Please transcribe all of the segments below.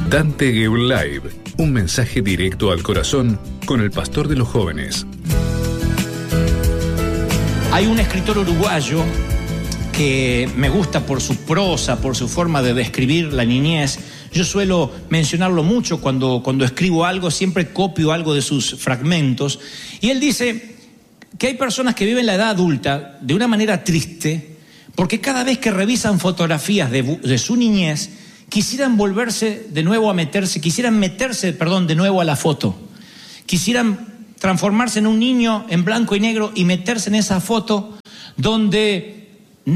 Dante Gebel Live, un mensaje directo al corazón con el pastor de los jóvenes. Hay un escritor uruguayo que me gusta por su prosa, por su forma de describir la niñez. Yo suelo mencionarlo mucho cuando escribo algo, siempre copio algo de sus fragmentos. Y él dice que hay personas que viven la edad adulta de una manera triste, porque cada vez que revisan fotografías de su niñez, quisieran meterse de nuevo a la foto. Quisieran transformarse en un niño en blanco y negro y meterse en esa foto donde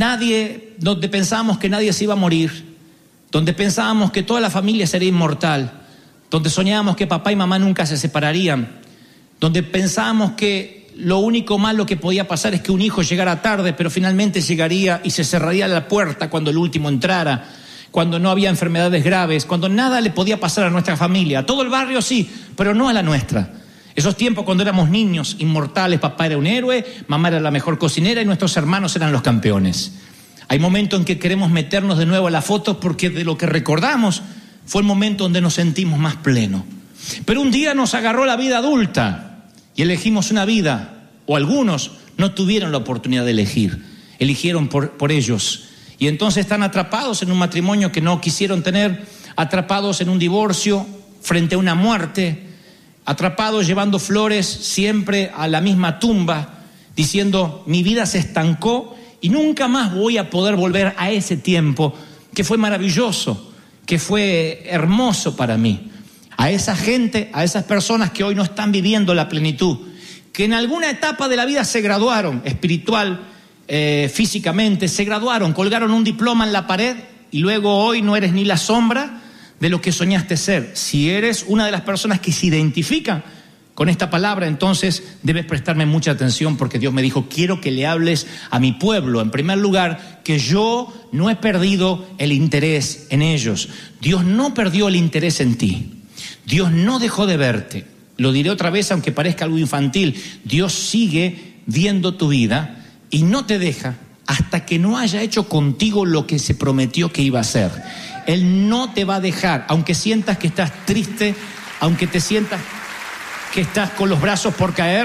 pensábamos que nadie se iba a morir, donde pensábamos que toda la familia sería inmortal, donde soñábamos que papá y mamá nunca se separarían, donde pensábamos que lo único malo que podía pasar es que un hijo llegara tarde, pero finalmente llegaría y se cerraría la puerta cuando el último entrara, cuando no había enfermedades graves, cuando nada le podía pasar a nuestra familia. A todo el barrio sí, pero no a la nuestra. Esos tiempos cuando éramos niños inmortales, papá era un héroe, mamá era la mejor cocinera y nuestros hermanos eran los campeones. Hay momentos en que queremos meternos de nuevo a la foto porque de lo que recordamos fue el momento donde nos sentimos más plenos. Pero un día nos agarró la vida adulta y elegimos una vida, o algunos no tuvieron la oportunidad de elegir, eligieron por ellos. Y entonces están atrapados en un matrimonio que no quisieron tener, atrapados en un divorcio, frente a una muerte, atrapados llevando flores siempre a la misma tumba, diciendo, mi vida se estancó y nunca más voy a poder volver a ese tiempo que fue maravilloso, que fue hermoso para mí. A esa gente, a esas personas que hoy no están viviendo la plenitud, que en alguna etapa de la vida se graduaron espiritual, físicamente, se graduaron, colgaron un diploma en la pared y luego hoy no eres ni la sombra de lo que soñaste ser. Si eres una de las personas que se identifican con esta palabra, entonces debes prestarme mucha atención porque Dios me dijo, quiero que le hables a mi pueblo, en primer lugar, que yo no he perdido el interés en ellos. Dios no perdió el interés en ti. Dios no dejó de verte. Lo diré otra vez, aunque parezca algo infantil. Dios sigue viendo tu vida y no te deja hasta que no haya hecho contigo lo que se prometió que iba a hacer. Él no te va a dejar, aunque sientas que estás triste, aunque te sientas que estás con los brazos por caer.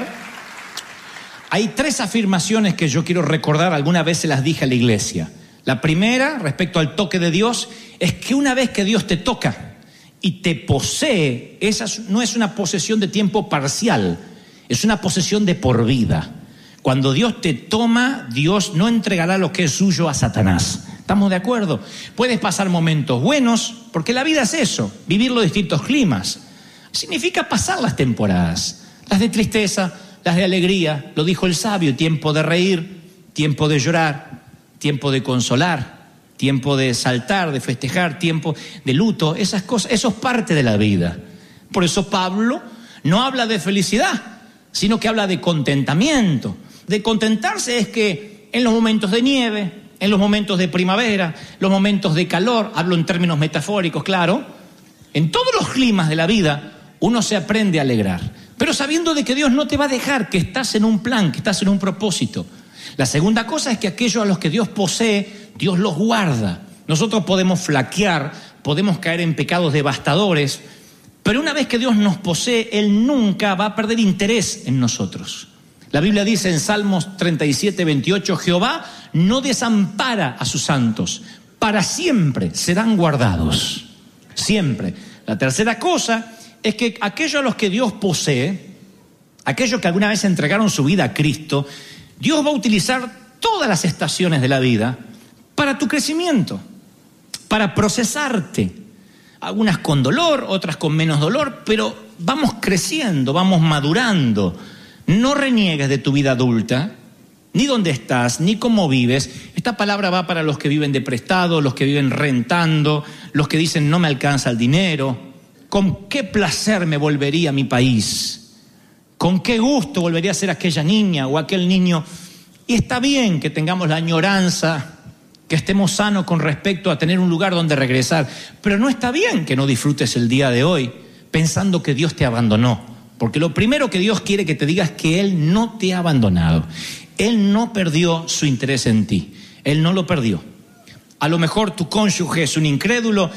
Hay 3 afirmaciones que yo quiero recordar, alguna vez se las dije a la iglesia. La primera, respecto al toque de Dios, es que una vez que Dios te toca y te posee, esa no es una posesión de tiempo parcial, es una posesión de por vida. Cuando Dios te toma, Dios no entregará lo que es suyo a Satanás. ¿Estamos de acuerdo? Puedes pasar momentos buenos, porque la vida es eso, vivir los distintos climas. Significa pasar las temporadas, las de tristeza, las de alegría. Lo dijo el sabio, tiempo de reír, tiempo de llorar, tiempo de consolar, tiempo de saltar, de festejar, tiempo de luto. Esas cosas, eso es parte de la vida. Por eso Pablo no habla de felicidad, sino que habla de contentamiento. De contentarse es que en los momentos de nieve, en los momentos de primavera, los momentos de calor, hablo en términos metafóricos, claro, en todos los climas de la vida uno se aprende a alegrar, pero sabiendo de que Dios no te va a dejar, que estás en un plan, que estás en un propósito. La segunda cosa es que aquellos a los que Dios posee, Dios los guarda. Nosotros podemos flaquear, podemos caer en pecados devastadores, pero una vez que Dios nos posee, Él nunca va a perder interés en nosotros. La Biblia dice en Salmos 37:28, Jehová no desampara a sus santos, para siempre serán guardados, siempre. La tercera cosa es que aquellos a los que Dios posee, aquellos que alguna vez entregaron su vida a Cristo, Dios va a utilizar todas las estaciones de la vida para tu crecimiento, para procesarte, algunas con dolor, otras con menos dolor, pero vamos creciendo, vamos madurando. No reniegues de tu vida adulta, ni dónde estás, ni cómo vives. Esta palabra va para los que viven de prestado, los que viven rentando, los que dicen no me alcanza el dinero. ¿Con qué placer me volvería a mi país? ¿Con qué gusto volvería a ser aquella niña o aquel niño? Y está bien que tengamos la añoranza, que estemos sanos con respecto a tener un lugar donde regresar, pero no está bien que no disfrutes el día de hoy pensando que Dios te abandonó. Porque lo primero que Dios quiere que te digas es que Él no te ha abandonado. Él no perdió su interés en ti. Él no lo perdió. A lo mejor tu cónyuge es un incrédulo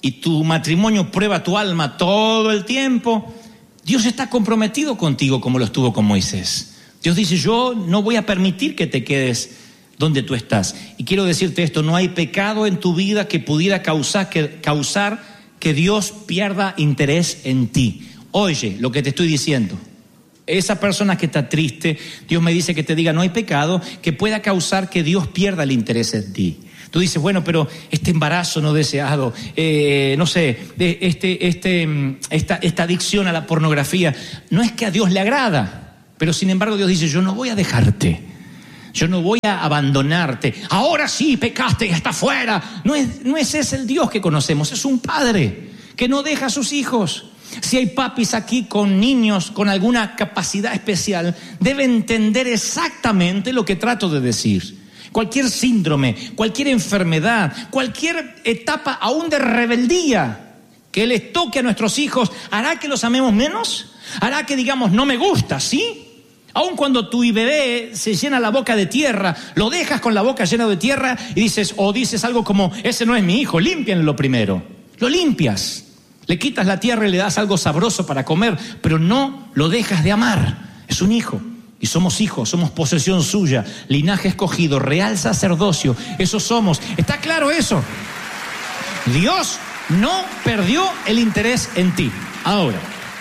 y tu matrimonio prueba tu alma todo el tiempo, Dios está comprometido contigo como lo estuvo con Moisés. Dios dice, yo no voy a permitir que te quedes donde tú estás. Y quiero decirte esto, no hay pecado en tu vida que pudiera causar que Dios pierda interés en ti. Oye lo que te estoy diciendo. Esa persona que está triste, Dios me dice que te diga, no hay pecado que pueda causar que Dios pierda el interés en ti. Tú dices, bueno, pero este embarazo no deseado, no sé, esta adicción a la pornografía, no es que a Dios le agrada, pero sin embargo Dios dice, yo no voy a dejarte, yo no voy a abandonarte. Ahora sí, pecaste y está fuera. No es ese el Dios que conocemos, es un padre que no deja a sus hijos. Si hay papis aquí con niños con alguna capacidad especial, deben entender exactamente lo que trato de decir. Cualquier síndrome, cualquier enfermedad, cualquier etapa aún de rebeldía que les toque a nuestros hijos, ¿hará que los amemos menos? ¿Hará que digamos, no me gusta, sí? Aun cuando tu bebé se llena la boca de tierra, lo dejas con la boca llena de tierra y dices algo como, ese no es mi hijo, límpianlo primero. Lo limpias, le quitas la tierra y le das algo sabroso para comer, pero no lo dejas de amar. Es un hijo. Y somos hijos, somos posesión suya, linaje escogido, real sacerdocio, eso somos. ¿Está claro eso? Dios no perdió el interés en ti. Ahora,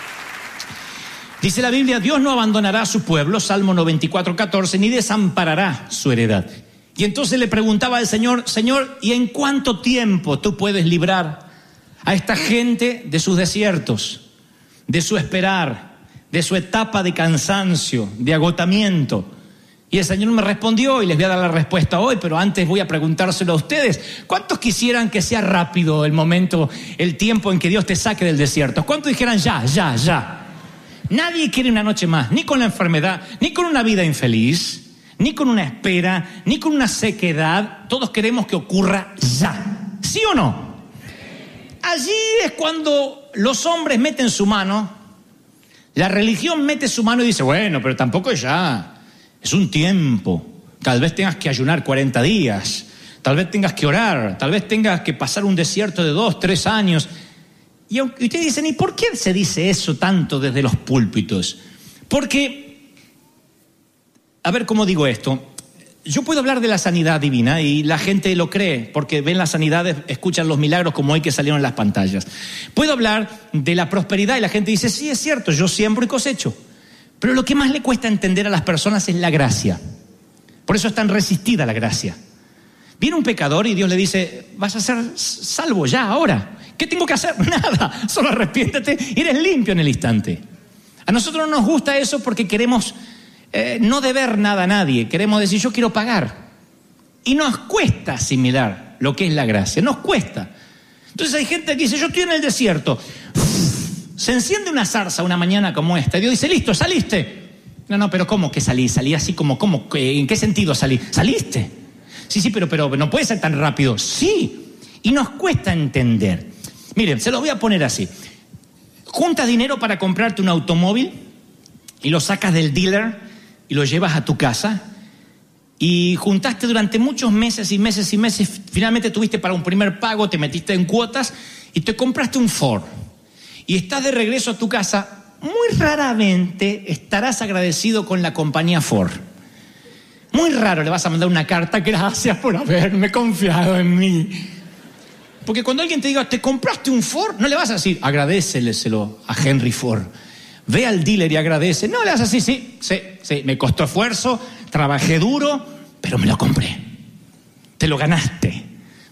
dice la Biblia, Dios no abandonará a su pueblo, Salmo 94:14, ni desamparará su heredad. Y entonces le preguntaba al Señor, Señor, ¿y en cuánto tiempo tú puedes librar a esta gente de sus desiertos, de su esperar, de su etapa de cansancio, de agotamiento? Y el Señor me respondió, y les voy a dar la respuesta hoy, pero antes voy a preguntárselo a ustedes. ¿Cuántos quisieran que sea rápido el momento, el tiempo en que Dios te saque del desierto? ¿Cuántos dijeran ya? Nadie quiere una noche más, ni con la enfermedad, ni con una vida infeliz, ni con una espera, ni con una sequedad. Todos queremos que ocurra ya. ¿Sí o no? Allí es cuando los hombres meten su mano. La religión mete su mano y dice, bueno, pero tampoco es ya, es un tiempo. Tal vez tengas que ayunar 40 días, tal vez tengas que orar, tal vez tengas que pasar un desierto de 2, 3 años. Y ustedes dicen, ¿y por qué se dice eso tanto desde los púlpitos? Porque, a ver cómo digo esto, yo puedo hablar de la sanidad divina y la gente lo cree porque ven las sanidades, escuchan los milagros como hoy que salieron en las pantallas. Puedo hablar de la prosperidad y la gente dice, sí, es cierto, yo siembro y cosecho. Pero lo que más le cuesta entender a las personas es la gracia. Por eso es tan resistida la gracia. Viene un pecador y Dios le dice, vas a ser salvo ya, ahora. ¿Qué tengo que hacer? Nada, solo arrepiéntete y eres limpio en el instante. A nosotros no nos gusta eso porque queremos no deber nada a nadie, queremos decir yo quiero pagar. Y nos cuesta asimilar lo que es la gracia, nos cuesta. Entonces hay gente que dice, yo estoy en el desierto. Se enciende una zarza una mañana como esta y Dios dice, listo, saliste. No, pero ¿cómo que salí? Salí así como, ¿cómo? ¿En qué sentido salí? ¿Saliste? Sí, pero no puede ser tan rápido. Sí, y nos cuesta entender. Miren, se los voy a poner así. Juntas dinero para comprarte un automóvil y lo sacas del dealer y lo llevas a tu casa y juntaste durante muchos meses y meses y meses, finalmente tuviste para un primer pago, te metiste en cuotas y te compraste un Ford y estás de regreso a tu casa. Muy raramente estarás agradecido con la compañía Ford. Muy raro le vas a mandar una carta, gracias por haberme confiado en mí. Porque cuando alguien te diga, ¿te compraste un Ford? No le vas a decir, agradéceleselo a Henry Ford. Ve al dealer y agradece. No le vas a decir, sí, me costó esfuerzo, trabajé duro, pero me lo compré. Te lo ganaste.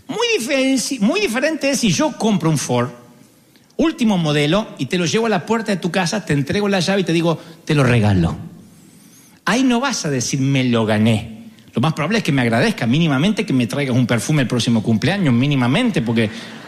Muy diferente es si yo compro un Ford, último modelo, y te lo llevo a la puerta de tu casa, te entrego la llave y te digo, te lo regalo. Ahí no vas a decir, me lo gané. Lo más probable es que me agradezca mínimamente, que me traigas un perfume el próximo cumpleaños, mínimamente, porque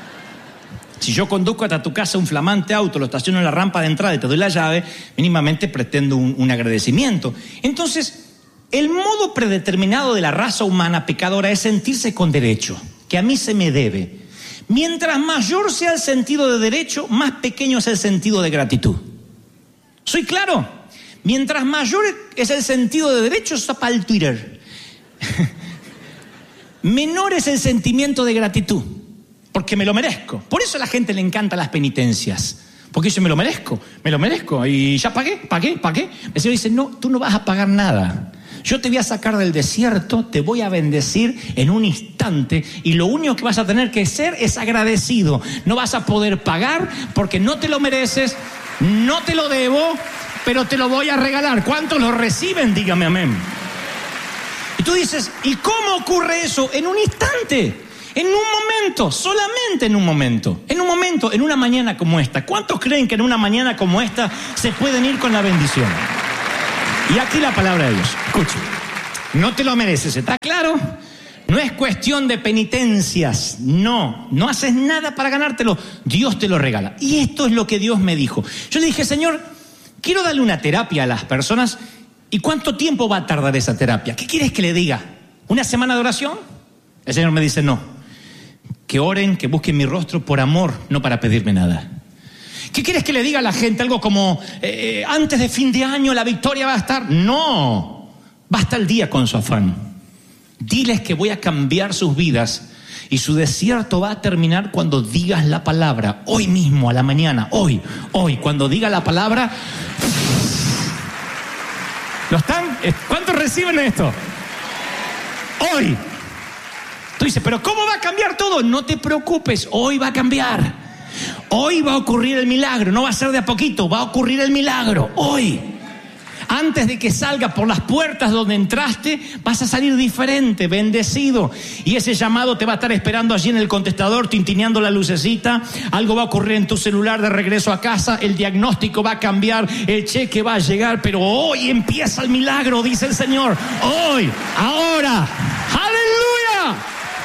si yo conduzco hasta tu casa un flamante auto, lo estaciono en la rampa de entrada y te doy la llave, mínimamente pretendo un agradecimiento. Entonces, el modo predeterminado de la raza humana pecadora es sentirse con derecho, que a mí se me debe. Mientras mayor sea el sentido de derecho, más pequeño es el sentido de gratitud. ¿Soy claro? Mientras mayor es el sentido de derecho, está para el Twitter. Menor es el sentimiento de gratitud. porque me lo merezco. Por eso a la gente le encantan las penitencias. Porque dice, me lo merezco, y ya pagué. El Señor dice, no, tú no vas a pagar nada. Yo te voy a sacar del desierto, te voy a bendecir en un instante y lo único que vas a tener que ser es agradecido. No vas a poder pagar porque no te lo mereces, no te lo debo, pero te lo voy a regalar. ¿Cuántos lo reciben? Dígame amén. Y tú dices, ¿y cómo ocurre eso? En un instante. En un momento, solamente en un momento, en una mañana como esta. ¿Cuántos creen que en una mañana como esta se pueden ir con la bendición? Y aquí la palabra de Dios. Escuche, no te lo mereces, ¿está claro? No es cuestión de penitencias, no haces nada para ganártelo, Dios te lo regala. Y esto es lo que Dios me dijo. Yo le dije, Señor, quiero darle una terapia a las personas. ¿Y cuánto tiempo va a tardar esa terapia? ¿Qué quieres que le diga? ¿Una semana de oración? El Señor me dice, no. Que oren, que busquen mi rostro por amor, no para pedirme nada. ¿Qué quieres que le diga a la gente? Algo como, antes de fin de año la victoria va a estar. No, basta el día con su afán. Diles que voy a cambiar sus vidas y su desierto va a terminar cuando digas la palabra. Hoy mismo, a la mañana, hoy, cuando diga la palabra. ¿Lo están? ¿Cuántos reciben esto? Hoy. Tú dices, pero ¿cómo va a cambiar todo? No te preocupes, hoy va a cambiar. Hoy va a ocurrir el milagro, no va a ser de a poquito, va a ocurrir el milagro, hoy. Antes de que salga por las puertas donde entraste, vas a salir diferente, bendecido. Y ese llamado te va a estar esperando allí en el contestador, tintineando la lucecita. Algo va a ocurrir en tu celular de regreso a casa, el diagnóstico va a cambiar, el cheque va a llegar, pero hoy empieza el milagro, dice el Señor. Hoy, ahora, ¡aleluya!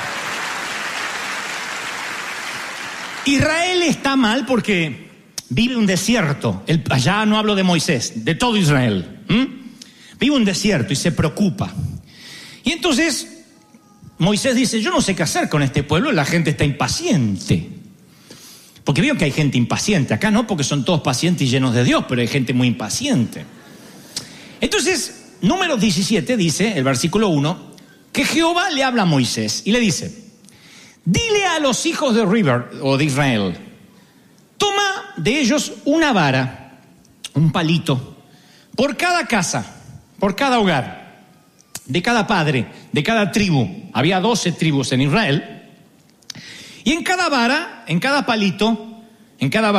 Israel está mal porque vive un desierto. Allá no hablo de Moisés, de todo Israel. Vive un desierto y se preocupa. Y entonces Moisés dice, yo no sé qué hacer con este pueblo, la gente está impaciente. Porque veo que hay gente impaciente. Acá no, porque son todos pacientes y llenos de Dios, pero hay gente muy impaciente. Entonces, Números 17 dice, el versículo 1, que Jehová le habla a Moisés y le dice, dile a los hijos de River o de Israel, toma de ellos una vara, un palito, por cada casa, por cada hogar, de cada padre, de cada tribu. Había 12 tribus en Israel. Y en cada vara, en cada palito, en cada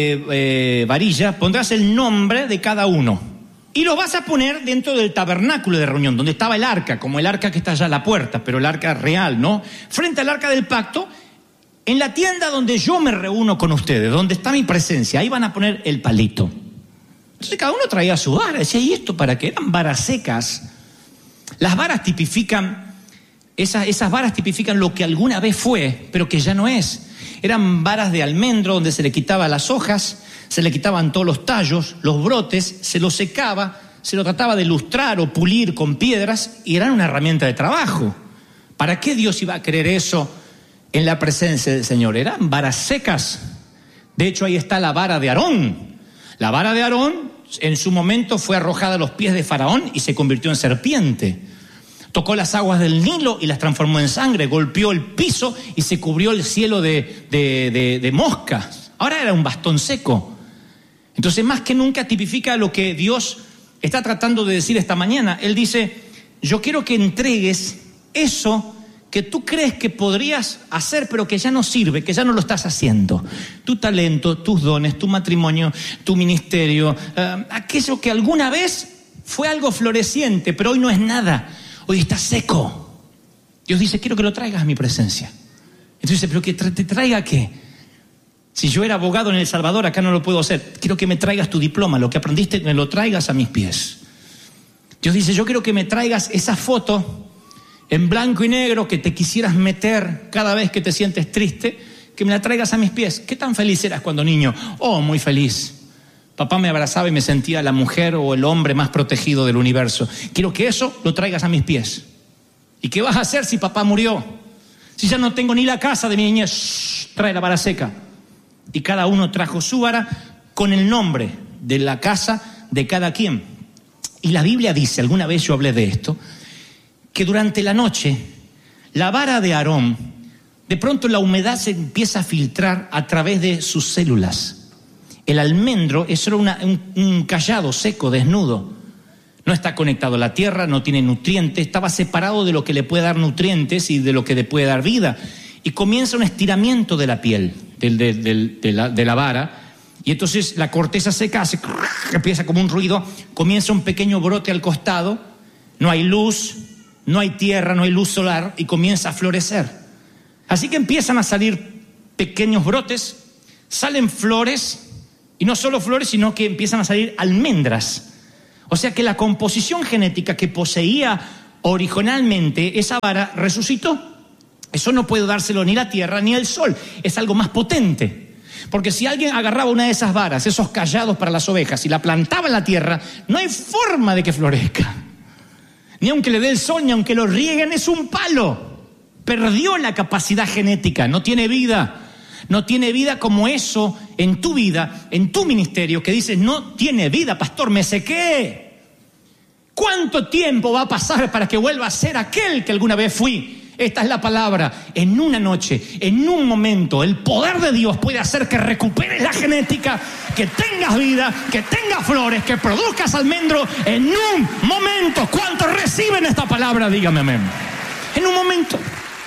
varilla, pondrás el nombre de cada uno. Y lo vas a poner dentro del tabernáculo de reunión, donde estaba el arca, como el arca que está allá a la puerta, pero el arca real, ¿no? Frente al arca del pacto, en la tienda donde yo me reúno con ustedes, donde está mi presencia, ahí van a poner el palito. Entonces cada uno traía su vara. Decía, ¿y esto para qué? Eran varas secas. Las varas tipifican, esas varas tipifican lo que alguna vez fue, pero que ya no es. Eran varas de almendro donde se le quitaban las hojas, se le quitaban todos los tallos, los brotes, se los secaba, se lo trataba de lustrar o pulir con piedras y eran una herramienta de trabajo. ¿Para qué Dios iba a querer eso en la presencia del Señor? Eran varas secas. De hecho, ahí está la vara de Aarón. La vara de Aarón en su momento fue arrojada a los pies de Faraón y se convirtió en serpiente. Tocó las aguas del Nilo y las transformó en sangre, golpeó el piso y se cubrió el cielo de moscas. Ahora era un bastón seco. Entonces, más que nunca tipifica lo que Dios está tratando de decir esta mañana. Él dice, yo quiero que entregues eso que tú crees que podrías hacer, pero que ya no sirve, que ya no lo estás haciendo. Tu talento, tus dones, tu matrimonio, tu ministerio, aquello que alguna vez fue algo floreciente, pero hoy no es nada. Hoy está seco. Dios dice, quiero que lo traigas a mi presencia. Entonces dice, ¿pero que te traiga qué? Si yo era abogado en El Salvador, acá no lo puedo hacer. Quiero que me traigas tu diploma, lo que aprendiste, me lo traigas a mis pies. Dios dice, yo quiero que me traigas esa foto en blanco y negro que te quisieras meter cada vez que te sientes triste, que me la traigas a mis pies. ¿Qué tan feliz eras cuando niño? Oh, muy feliz. Papá me abrazaba y me sentía la mujer o el hombre más protegido del universo. Quiero que eso lo traigas a mis pies. ¿Y qué vas a hacer si papá murió? Si ya no tengo ni la casa de mi niñez, trae la vara seca. Y cada uno trajo su vara con el nombre de la casa de cada quien. Y la Biblia dice, alguna vez yo hablé de esto, que durante la noche la vara de Aarón de pronto la humedad se empieza a filtrar a través de sus células. El almendro es solo un cayado seco, desnudo. No está conectado a la tierra, no tiene nutrientes, estaba separado de lo que le puede dar nutrientes y de lo que le puede dar vida. Y comienza un estiramiento de la piel, de la vara, y entonces la corteza seca hace, empieza como un ruido, comienza un pequeño brote al costado, no hay luz, no hay tierra, no hay luz solar, y comienza a florecer. Así que empiezan a salir pequeños brotes, salen flores, y no solo flores, sino que empiezan a salir almendras. O sea que la composición genética que poseía originalmente esa vara resucitó. Eso no puede dárselo ni la tierra ni el sol, es algo más potente. Porque si alguien agarraba una de esas varas, esos callados para las ovejas, y la plantaba en la tierra, no hay forma de que florezca. Ni aunque le dé el sol, ni aunque lo rieguen, es un palo. Perdió la capacidad genética, no tiene vida. No tiene vida como eso en tu vida, en tu ministerio, que dices, no tiene vida, pastor, me sequé. ¿Cuánto tiempo va a pasar para que vuelva a ser aquel que alguna vez fui? Esta es la palabra. En una noche, en un momento, el poder de Dios puede hacer que recuperes la genética, que tengas vida, que tengas flores, que produzcas almendro en un momento. ¿Cuántos reciben esta palabra? Dígame amén. En un momento.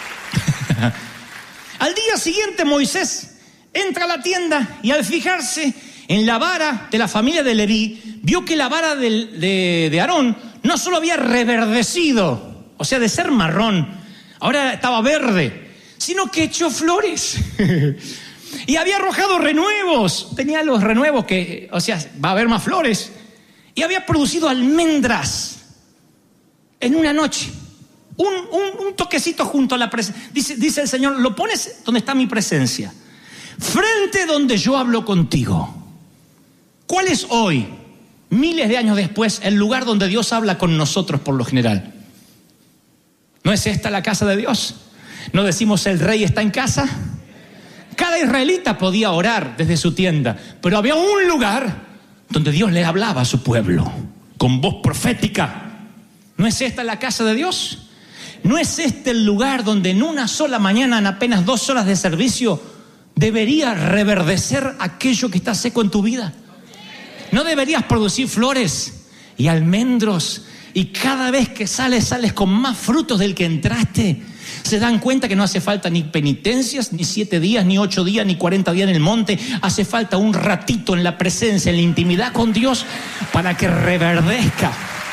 Al día siguiente Moisés entra a la tienda y al fijarse en la vara de la familia de Leví, vio que la vara de Aarón no solo había reverdecido, o sea, de ser marrón, ahora estaba verde, sino que echó flores y había arrojado renuevos. Tenía los renuevos que, o sea, va a haber más flores, y había producido almendras en una noche. Un toquecito junto a la presencia. Dice el Señor, lo pones donde está mi presencia, frente donde yo hablo contigo. ¿Cuál es hoy, miles de años después, el lugar donde Dios habla con nosotros por lo general? ¿No es esta la casa de Dios? ¿No decimos el rey está en casa? Cada israelita podía orar desde su tienda, pero había un lugar donde Dios le hablaba a su pueblo con voz profética. ¿No es esta la casa de Dios? ¿No es este el lugar donde en una sola mañana, en apenas 2 horas de servicio, debería reverdecer aquello que está seco en tu vida? ¿No deberías producir flores y almendros? Y cada vez que sales con más frutos del que entraste. Se dan cuenta que no hace falta ni penitencias, ni 7 días, ni 8 días, ni 40 días en el monte. Hace falta un ratito en la presencia, en la intimidad con Dios, para que reverdezca.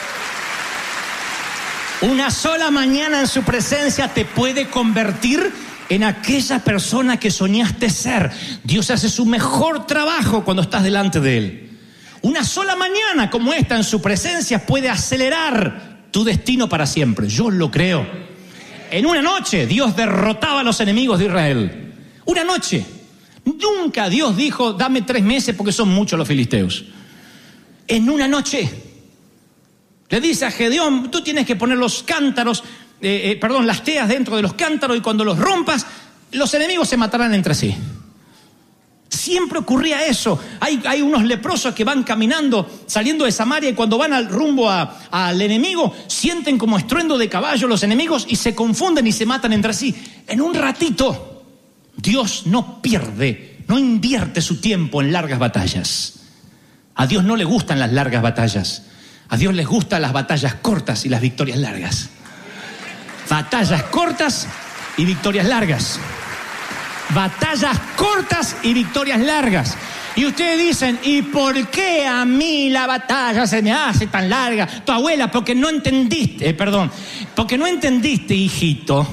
Una sola mañana en su presencia te puede convertir en aquella persona que soñaste ser. Dios hace su mejor trabajo cuando estás delante de Él. Una sola mañana como esta en su presencia puede acelerar tu destino para siempre. Yo lo creo. En una noche Dios derrotaba a los enemigos de Israel. Una noche. Nunca Dios dijo, dame 3 meses porque son muchos los filisteos. En una noche. Le dice a Gedeón, tú tienes que poner los cántaros, las teas dentro de los cántaros, y cuando los rompas, los enemigos se matarán entre sí. Siempre ocurría eso. Hay unos leprosos que van caminando, saliendo de Samaria, y cuando van al rumbo al enemigo, sienten como estruendo de caballo los enemigos y se confunden y se matan entre sí. En un ratito, Dios no invierte su tiempo en largas batallas. A Dios no le gustan las largas batallas. A Dios les gustan las batallas cortas y las victorias largas. Batallas cortas y victorias largas. Batallas cortas y victorias largas. Y ustedes dicen, ¿y por qué a mí la batalla se me hace tan larga? Tu abuela, porque no entendiste, hijito,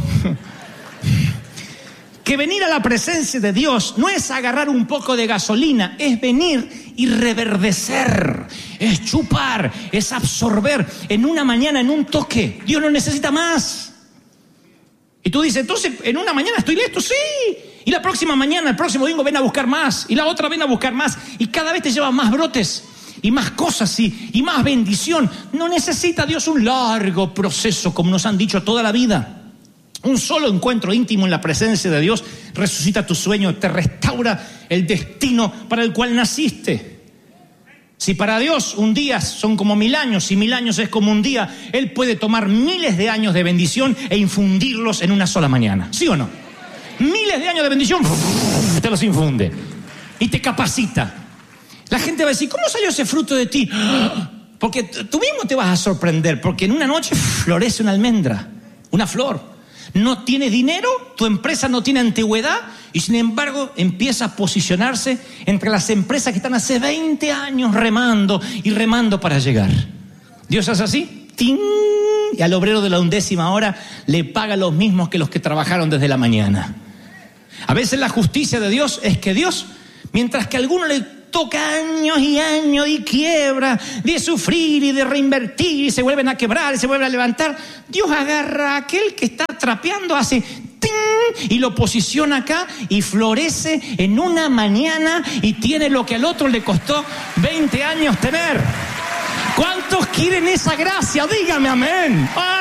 que venir a la presencia de Dios no es agarrar un poco de gasolina, es venir y reverdecer, es chupar, es absorber en una mañana, en un toque. Dios no necesita más. Y tú dices, entonces en una mañana estoy listo, sí. Y la próxima mañana, el próximo domingo ven a buscar más. Y la otra ven a buscar más. Y cada vez te lleva más brotes y más cosas y más bendición. No necesita Dios un largo proceso como nos han dicho toda la vida. Un solo encuentro íntimo en la presencia de Dios resucita tu sueño, te restaura el destino para el cual naciste. Si para Dios un día son como 1000 años y 1000 años es como un día, Él puede tomar miles de años de bendición e infundirlos en una sola mañana. ¿Sí o no? miles de años de bendición, te los infunde y te capacita. La gente va a decir, ¿cómo salió ese fruto de ti? Porque tú mismo te vas a sorprender, porque en una noche florece una almendra, una flor. No tienes dinero, tu empresa no tiene antigüedad y sin embargo empieza a posicionarse entre las empresas que están hace 20 años remando y remando para llegar. Dios hace así, ¡ting! Y al obrero de la 11ª hora le paga los mismos que los que trabajaron desde la mañana. A veces la justicia de Dios es que Dios, mientras que a alguno le toca años y años y quiebra, de sufrir y de reinvertir y se vuelven a quebrar y se vuelven a levantar, Dios agarra a aquel que está trapeando, hace ¡ting! Y lo posiciona acá y florece en una mañana y tiene lo que al otro le costó 20 años tener. ¿Cuántos quieren esa gracia? Dígame amén.